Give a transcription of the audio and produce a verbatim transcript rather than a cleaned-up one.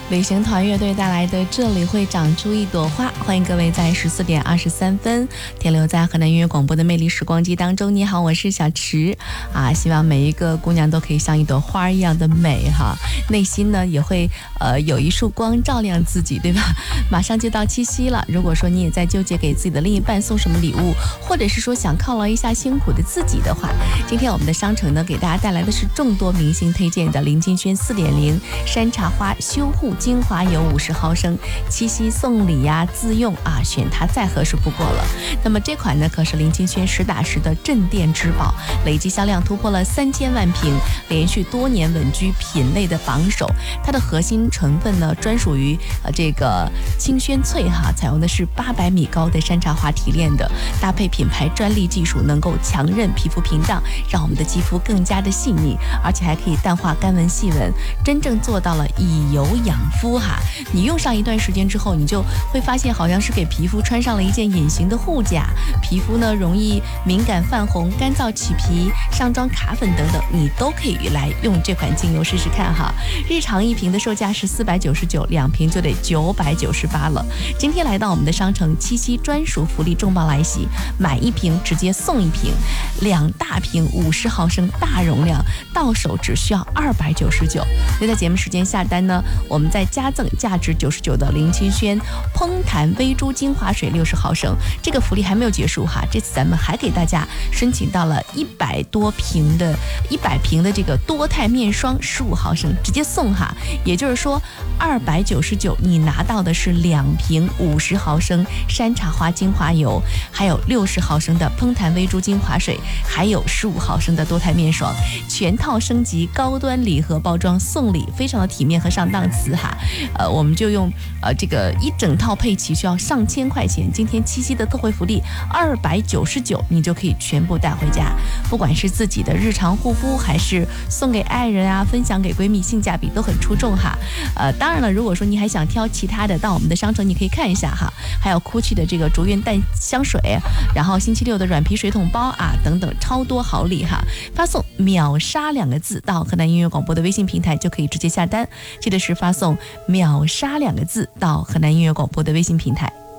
旅行团乐队带来的这里会长出一朵花，欢迎各位在十四点二十三分停留在河南音乐广播的魅力时光机当中。你好，我是小池啊，希望每一个姑娘都可以像一朵花一样的美哈，内心呢也会呃有一束光照亮自己，对吧？马上就到七夕了，如果说你也在纠结给自己的另一半送什么礼物，或者是说想犒劳一下辛苦的自己的话，今天我们的商城呢给大家带来的是众多明星推荐的林金轩 四点零 山茶花修护精华油五十毫升，七夕送礼呀、自用啊，选它再合适不过了。那么这款呢可是林金轩实打实的镇店之宝，累计销量突破了三千万瓶，连续多年稳居品类的榜首。它的核心成分呢专属于呃这个清轩萃哈，采用的是八百米高的山茶花提炼的，搭配品牌专利技术，能够强韧皮肤屏障，让我们的肌肤更加的细腻，而且还可以淡化干纹细纹，真正做到了以油养肤哈。你用上一段时间之后，你就会发现好像是给皮肤穿上了一件隐形的护甲，皮肤呢容易敏感泛红、干燥起皮、上妆卡粉等等，你都可以来用这款精油试试看哈。日常一瓶的售价是四百九十九，两瓶就得九百九十八了。今天来到我们的商城，七夕专属福利重磅来袭，买一瓶直接送一瓶，两大瓶五十毫升大容量，到手只需要二百九十九。就在节目时间下单呢，我们再加赠价值九十九的林清轩烹弹微珠精华水六十毫升，这个福利还没有结束哈，这次咱们还给大家申请到了一百多瓶的一百瓶的这个多肽面霜十五毫升，直接送哈，也就是说二百九十九你拿到的是两瓶五十毫升山茶花精华油，还有六十毫升的烹弹微珠精华水，还有十五毫升的多肽面霜，全套升级高端礼盒包装送礼，非常的体面和上档次哈。呃，我们就用呃这个一整套配齐需要上千块钱，今天七夕的特惠福利二百九十九，你就可以全部带回家，不管是自己的日常护肤，还是送给爱人啊，分享给闺蜜，性价比都很出众哈。呃，当然了，如果说你还想挑其他的，到我们的商城你可以看一下哈，还有 GUCCI 的这个竹韵淡香水，然后星期六的软皮水桶包啊等等，超多好礼哈。发送秒杀两个字到河南音乐广播的微信平台就可以直接下单，记得是发送秒杀两个字到河南音乐广播的微信平台。